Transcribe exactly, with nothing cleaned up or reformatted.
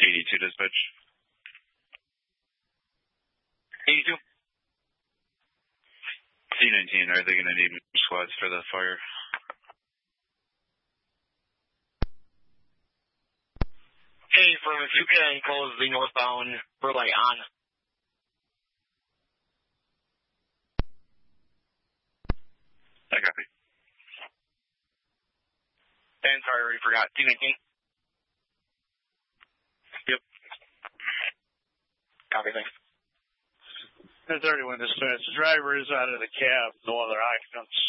eighty-two dispatch. eighty-two. C nineteen, are they going to need squads for the fire? Hey, from if you can close the northbound relay on. I copy. And sorry, I already forgot. C nineteen. Yep. Copy, thanks. ten thirty-one dispatch. The driver is out of the cab, no other occupants.